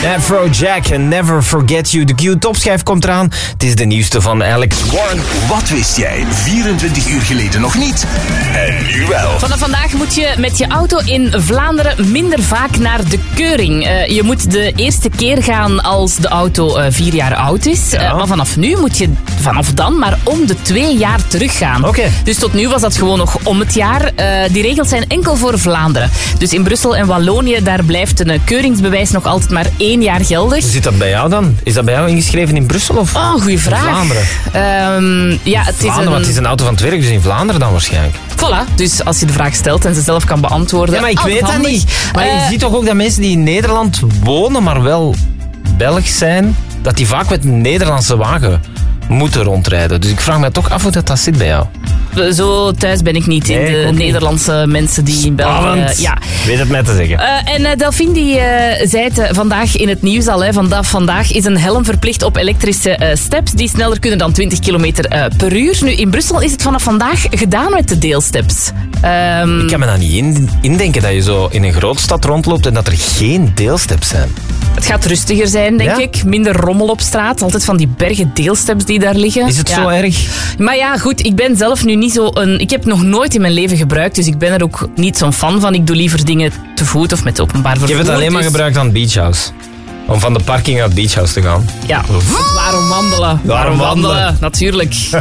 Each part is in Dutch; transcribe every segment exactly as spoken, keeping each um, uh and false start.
Afrojack en Never Forget You. De Q-topschijf komt eraan. Het is de nieuwste van Alex Warren. Wat wist jij vierentwintig uur geleden nog niet? En nu wel. Vanaf vandaag moet je met je auto in Vlaanderen minder vaak naar de keuring. Uh, je moet de eerste keer gaan als de auto uh, vier jaar oud is. Ja. Uh, maar vanaf nu moet je vanaf dan maar om de twee jaar teruggaan. Okay. Dus tot nu was dat gewoon nog om het jaar. Uh, die regels zijn enkel voor Vlaanderen. Dus in Brussel en Wallonië, daar blijft een uh, keuringsbewijs nog altijd maar één jaar geldig. Hoe zit dat bij jou dan? Is dat bij jou ingeschreven in Brussel of oh, goeie vraag. Vlaanderen? Um, ja, het Vlaanderen, is een... want het is een auto van het werk, dus in Vlaanderen dan waarschijnlijk. Voilà, dus als je de vraag stelt en ze zelf kan beantwoorden... Ja, maar ik weet dat handig. niet. Maar uh, je ziet toch ook dat mensen die in Nederland wonen, maar wel Belg zijn, dat die vaak met een Nederlandse wagen moeten rondrijden. Dus ik vraag me toch af hoe dat, dat zit bij jou. Zo thuis ben ik niet in nee, de Nederlandse niet. mensen die in België... Uh, ja. Weet het mij te zeggen. Uh, en uh, Delphine die, uh, zei het uh, vandaag in het nieuws al. Hè, vandaag, vandaag is een helm verplicht op elektrische uh, steps die sneller kunnen dan twintig kilometer uh, per uur. Nu, in Brussel is het vanaf vandaag gedaan met de deelsteps. Um, ik kan me dat niet in, indenken dat je zo in een grote stad rondloopt en dat er geen deelsteps zijn. Het gaat rustiger zijn, denk ja? ik. Minder rommel op straat. Altijd van die bergen deelsteps die daar liggen. Is het ja. zo erg? Maar ja, goed. Ik ben zelf nu niet zo een... Ik heb nog nooit in mijn leven gebruikt, dus ik ben er ook niet zo'n fan van. Ik doe liever dingen te voet of met openbaar vervoer. Ik heb het alleen maar dus... gebruikt aan het beachhouse. Om van de parking naar het beachhouse te gaan. Ja, waarom wandelen? Waarom wandelen? Natuurlijk. uh,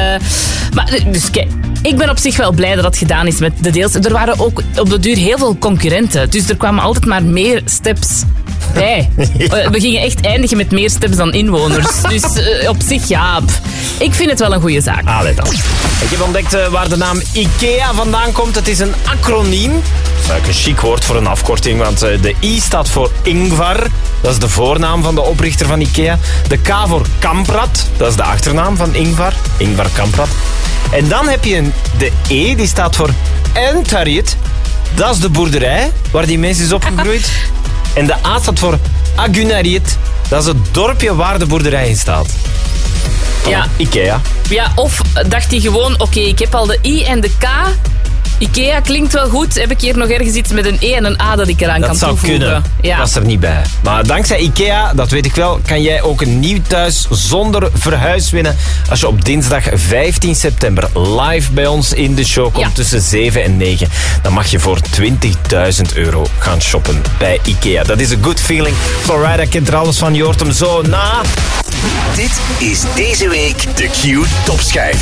maar, dus kijk, ik ben op zich wel blij dat dat gedaan is met de deels. Er waren ook op de duur heel veel concurrenten. Dus er kwamen altijd maar meer steps bij. Ja. We gingen echt eindigen met meer steps dan inwoners. Dus uh, op zich, ja, pff, ik vind het wel een goede zaak. Allee dan. Ik heb ontdekt uh, waar de naam IKEA vandaan komt. Het is een acroniem. Dat is eigenlijk een chic woord voor een afkorting, want uh, de I staat voor Ingvar. Dat is de voornaam van de oprichter van IKEA. De K voor Kamprad. Dat is de achternaam van Ingvar. Ingvar Kamprad. En dan heb je een, de E, die staat voor Entariet. Dat is de boerderij waar die mens is opgegroeid. En de A staat voor Agunariet. Dat is het dorpje waar de boerderij in staat. Van ja. IKEA. Ja, of dacht hij gewoon, oké, okay, ik heb al de I en de K... IKEA klinkt wel goed. Heb ik hier nog ergens iets met een E en een A dat ik eraan dat kan toevoegen? Dat zou kunnen. Ja. Dat was er niet bij. Maar dankzij IKEA, dat weet ik wel, kan jij ook een nieuw thuis zonder verhuis winnen. Als je op dinsdag vijftien september live bij ons in de show komt ja. tussen zeven en negen. Dan mag je voor twintigduizend euro gaan shoppen bij IKEA. Dat is een good feeling. Florida kent er alles van. Je hoort hem zo na. Dit is deze week de Q-topschijf.